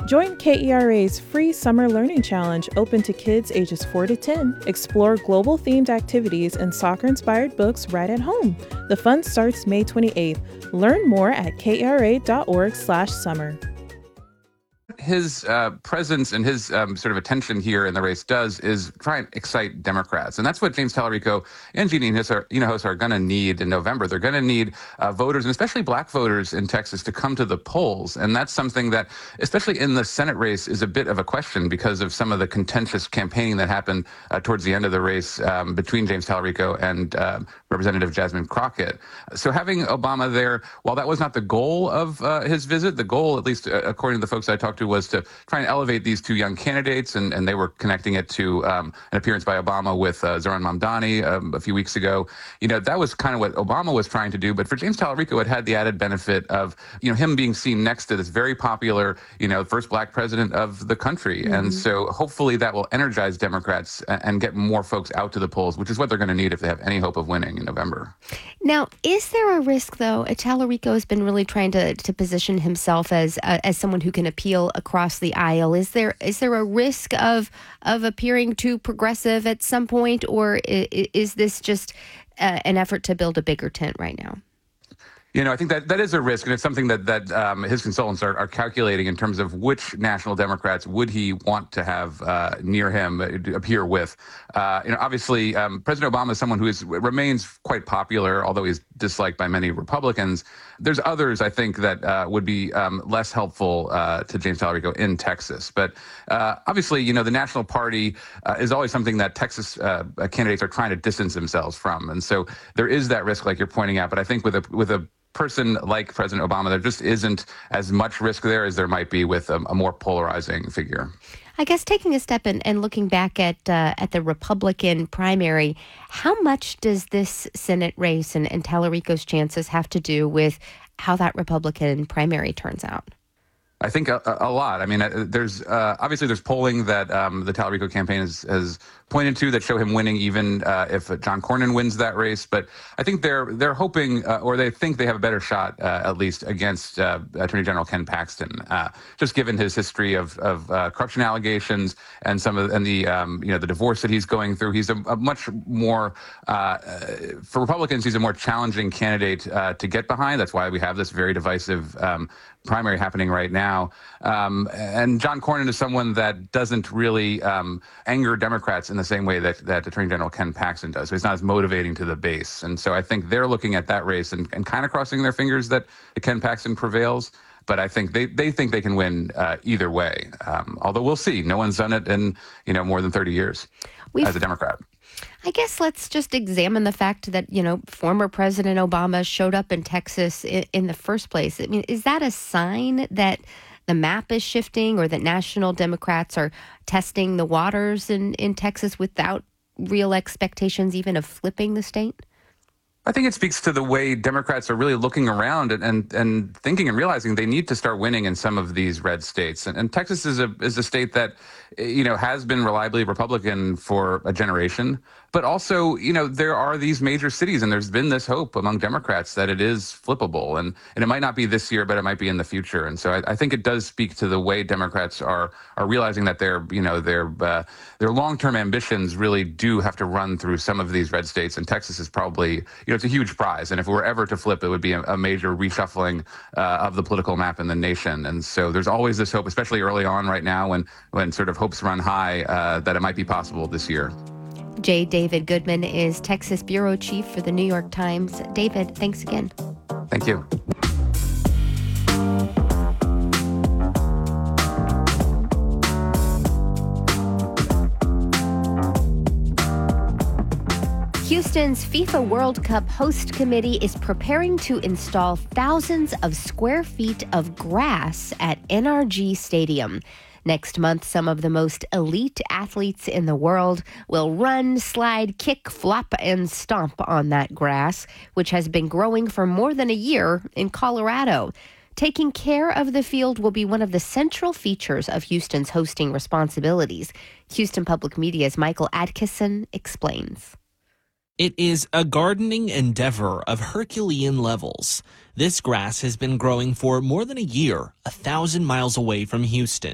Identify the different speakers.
Speaker 1: Join KERA's free Summer Learning Challenge open to kids ages 4 to 10. Explore global-themed activities and soccer-inspired books right at home. The fun starts May 28th. Learn more at kera.org/summer.
Speaker 2: His presence and his sort of attention here in the race is try and excite Democrats. And that's what James Talarico and Jeanne Hinojosa are going to need in November. They're going to need voters, and especially black voters in Texas, to come to the polls. And that's something that, especially in the Senate race, is a bit of a question because of some of the contentious campaigning that happened towards the end of the race between James Talarico and Representative Jasmine Crockett. So having Obama there, while that was not the goal of his visit, the goal, at least according to the folks I talked to, was to try and elevate these two young candidates, and they were connecting it to an appearance by Obama with Zohran Mamdani a few weeks ago. That was kind of what Obama was trying to do. But for James Talarico, it had the added benefit of him being seen next to this very popular first black president of the country. Mm-hmm. And so hopefully that will energize Democrats and get more folks out to the polls, which is what they're going to need if they have any hope of winning in November.
Speaker 3: Now, is there a risk, though? Talarico has been really trying to position himself as someone who can appeal across the aisle. Is there a risk of appearing too progressive at some point, or is this just an effort to build a bigger tent right now?
Speaker 2: I think that is a risk, and it's something that his consultants are calculating in terms of which national Democrats would he want to have near him appear with. Obviously, President Obama is someone who remains quite popular, although he's disliked by many Republicans. There's others, I think, that would be less helpful to James Talarico in Texas. But obviously, the National Party is always something that Texas candidates are trying to distance themselves from. And so there is that risk, like you're pointing out. But I think with a person like President Obama, there just isn't as much risk there as there might be with a more polarizing figure.
Speaker 3: I guess taking a step and looking back at the Republican primary, how much does this Senate race and Talarico's chances have to do with how that Republican primary turns out?
Speaker 2: I think a lot. I mean, there's obviously there's polling that the Talarico campaign has pointed to that show him winning even if John Cornyn wins that race. But I think they're hoping or they think they have a better shot at least against Attorney General Ken Paxton, just given his history of corruption allegations and the divorce that he's going through. He's a much more for Republicans. He's a more challenging candidate to get behind. That's why we have this very divisive primary happening right now. And John Cornyn is someone that doesn't really anger Democrats in the same way that Attorney General Ken Paxton does. So he's not as motivating to the base. And so I think they're looking at that race and kind of crossing their fingers that Ken Paxton prevails. But I think they think they can win either way. Although we'll see. No one's done it in more than 30 years as a Democrat.
Speaker 3: I guess let's just examine the fact that, former President Obama showed up in Texas in the first place. I mean, is that a sign that the map is shifting or that national Democrats are testing the waters in Texas without real expectations even of flipping the state?
Speaker 2: I think it speaks to the way Democrats are really looking around and thinking and realizing they need to start winning in some of these red states. And Texas is a state that, has been reliably Republican for a generation. But also, there are these major cities, and there's been this hope among Democrats that it is flippable. And it might not be this year, but it might be in the future. And so I think it does speak to the way Democrats are realizing that their long-term ambitions really do have to run through some of these red states. And Texas is probably, it's a huge prize. And if we were ever to flip, it would be a major reshuffling of the political map in the nation. And so there's always this hope, especially early on right now when sort of hopes run high, that it might be possible this year.
Speaker 3: J. David Goodman is Texas Bureau Chief for the New York Times. David, thanks again.
Speaker 2: Thank you.
Speaker 3: Houston's FIFA World Cup host committee is preparing to install thousands of square feet of grass at NRG Stadium. Next month, some of the most elite athletes in the world will run, slide, kick, flop, and stomp on that grass, which has been growing for more than a year in Colorado. Taking care of the field will be one of the central features of Houston's hosting responsibilities. Houston Public Media's Michael Atkisson explains.
Speaker 4: It is a gardening endeavor of Herculean levels. This grass has been growing for more than a year, 1,000 miles away from Houston,